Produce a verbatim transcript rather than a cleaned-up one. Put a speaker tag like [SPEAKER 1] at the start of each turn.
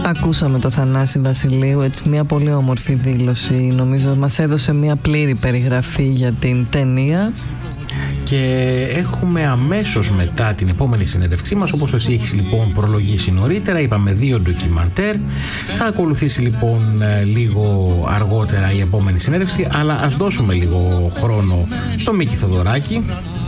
[SPEAKER 1] Ακούσαμε το Θανάση Βασιλείου, έτσι μια πολύ όμορφη δήλωση. Νομίζω μας έδωσε μια πλήρη περιγραφή για την ταινία.
[SPEAKER 2] Και έχουμε αμέσως μετά την επόμενη συνέντευξή μας, όπως εσύ έχεις λοιπόν προλογίσει νωρίτερα, είπαμε δύο ντοκιμαντέρ. Θα ακολουθήσει λοιπόν λίγο αργότερα η επόμενη συνέντευξη, αλλά ας δώσουμε λίγο χρόνο στο Μίκη Θοδωράκη